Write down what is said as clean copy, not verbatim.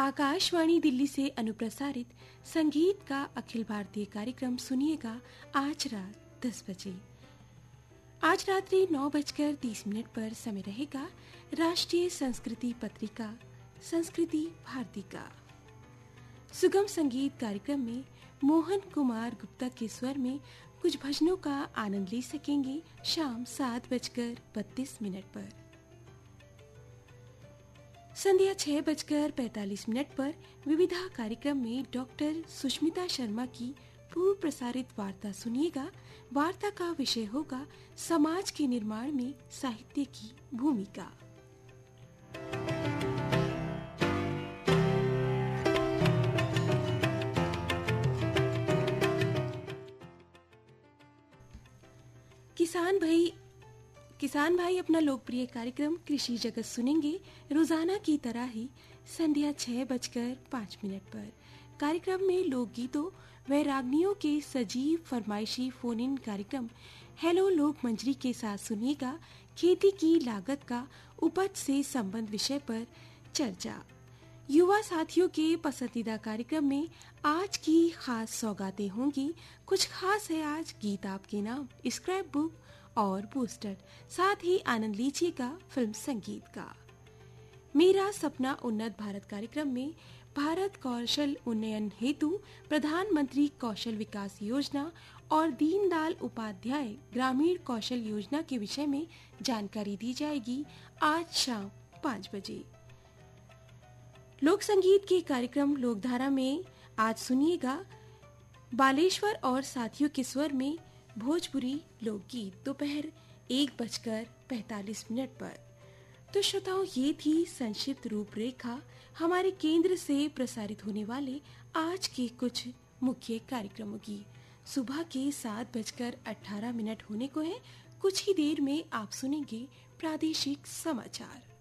आकाशवाणी दिल्ली से अनुप्रसारित संगीत का अखिल भारतीय कार्यक्रम सुनिएगा आज रात 10 बजे। आज रात्रि 9:30 पर समय रहेगा राष्ट्रीय संस्कृति पत्रिका संस्कृति भारती का। सुगम संगीत कार्यक्रम में मोहन कुमार गुप्ता के स्वर में कुछ भजनों का आनंद ले सकेंगे शाम 7:32 पर। संध्या 6:45 पर विविधा कार्यक्रम में डॉक्टर सुष्मिता शर्मा की पूर्व प्रसारित वार्ता सुनिएगा। वार्ता का विषय होगा समाज के निर्माण में साहित्य की भूमिका। किसान भाई अपना लोकप्रिय कार्यक्रम कृषि जगत सुनेंगे रोजाना की तरह ही संध्या 6:05 पर। कार्यक्रम में लोकगीतों व रागनियों के सजीव फरमाइशी फोन इन कार्यक्रम हेलो लोक मंजरी के साथ सुनिएगा खेती की लागत का उपज से संबंध विषय पर चर्चा। युवा साथियों के पसंदीदा कार्यक्रम में आज की खास सौगातें होंगी। कुछ खास है आज गीत आपके नाम, स्क्रैप बुक और पोस्टर। साथ ही आनंद लीजिएगा फिल्म संगीत का। मेरा सपना उन्नत भारत कार्यक्रम में भारत कौशल उन्नयन हेतु प्रधानमंत्री कौशल विकास योजना और दीनदयाल उपाध्याय ग्रामीण कौशल योजना के विषय में जानकारी दी जाएगी आज शाम 5 बजे। लोक संगीत के कार्यक्रम लोकधारा में आज सुनिएगा बालेश्वर और साथियों के स्वर में भोजपुरी लोकगीत दोपहर 1:45 पर। तो श्रोताओं, ये थी संक्षिप्त रूपरेखा हमारे केंद्र से प्रसारित होने वाले आज के कुछ मुख्य कार्यक्रमों की। सुबह के 7:18 होने को है। कुछ ही देर में आप सुनेंगे प्रादेशिक समाचार।